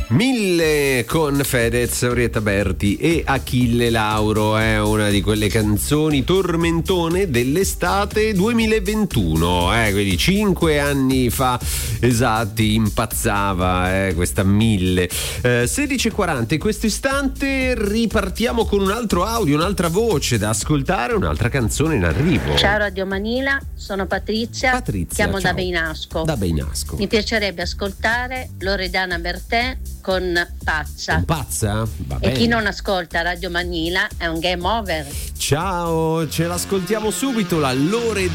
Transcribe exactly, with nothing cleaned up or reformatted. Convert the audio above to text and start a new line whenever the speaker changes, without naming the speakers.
Mille con Fedez, Orietta Berti e Achille Lauro. È una di quelle canzoni tormentone dell'estate duemilaventuno, eh, quindi cinque anni fa esatti impazzava eh, questa Mille. eh, sedici e quaranta, in questo istante ripartiamo con un altro audio, un'altra voce da ascoltare, un'altra canzone in arrivo.
Ciao Radio Manila, sono Patrizia,
Patrizia
chiamo
ciao.
da Beinasco.
Da Beinasco.
Mi piacerebbe ascoltare Loredana Bertè con Pazza.
Pazza? Va
E
bene.
chi non ascolta Radio Manila è un game over.
Ciao, ce l'ascoltiamo subito la Loredana